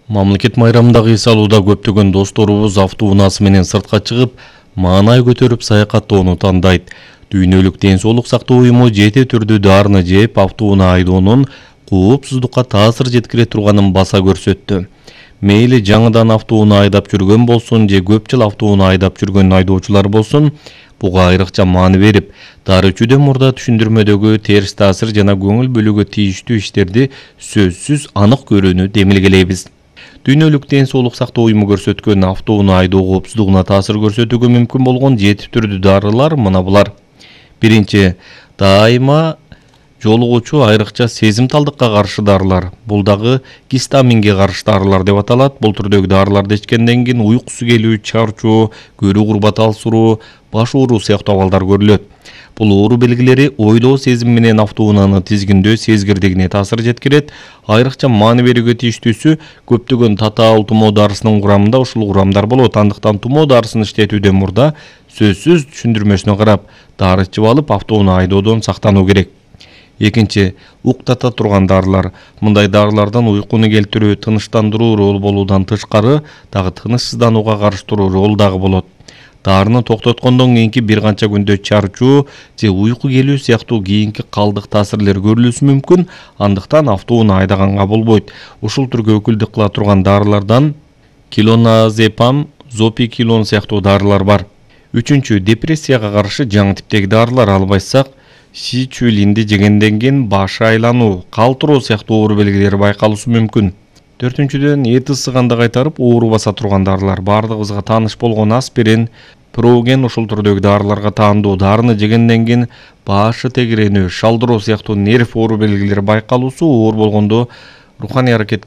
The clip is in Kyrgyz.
Мамлекет майрамындагы эс алууда көптөгөн досторубуз автоунаасы менен сыртка чыгып, маанай көтөрүп саякаттоону тандайт. Дүйнөлүк ден соолук сактоо уюму жете түрдүү дарыны жеп, автоунаа айдоонун коопсуздукка таасир жеткире турганын баса көрсөттү. Мейли жаңыдан автоунаа айдап жүргөн болсун же көп жыл автоунаа айдап жүргөн айдоочулар болсун, буга айрыкча маани берип, дары ичүүдөн мурда түшүндүрмөдөгү терс таасир жана көңүл бөлүүгө тийиштүү иштерди сөзсүз анык көрүүнү демилгелейбиз. Дүйнөлүк ден соолук сактоо уюму көрсөткөн автоунаа айдоо коопсуздугуна таасир көрсөтүүгө мүмкүн болгон 7 түрдүү дарылар мына булар. Биринчи, дайыма жолугуучу айрыкча сезимталдыкка каршы дарылар. Бул дагы гистаминге каршы дарылар деп аталат. Бул түрдөгү дарыларды ичкенден кийин уйкусу келүү, чарчоо, көрүү курбат алсыроо, баш ооруу сыяктуу абалдар көрүлөт. Бул оору белгилери ойлоо сезим менен автоунааны тизгиндөө сезгирдигине таасир жеткирет. Айрыкча маани берүүгө тийиштүүсү көптөгөн татаал тумоо дарысынын курамында ушул курамдар болот. Андыктан тумоо дарысын иштетүүдөн мурда сөзсүз түшүндүрмөсүнө карап, дары ичип алып автоунаа айдоодон сактануу керек. Экинчи, уктата турган дарылар. Мындай дарылардан уйкуну келтирүү, тынычтандыруу рол болуудан тышкары, дагы тынычсызданууга каршы туруу рол дагы болот. Дарыны токтоткондон кийинки бир канча күндө чарчоо же уйку келүү сыяктуу кийинки калдык таасирлер көрүлүшү мүмкүн, андыктан автоунаа айдаганга болбойт. Ушул түргө өкүлдүк кыла турган дарылардан клоназепам, зопикилон сыяктуу дарылар бар. Үчүнчү, депрессияга каршы жаңы типтеги дарылар алып айтсак, сичулинди жегенден кийин баш айлануу, калтыроо сыяктуу оору белгилери байкалышы мүмкүн. Төртүнчүдөн, эти ысыганда кайтарып оору баса турган дарылар. Бардыгыбызга тааныш болгон аспирин, проген ушул түрдөгү дарыларга таандуу. Дарыны жегенден кийин башы тегиренүү, шалдыроо сыяктуу нерв оору белгилери байкалуусу оор болгондо руханий аракет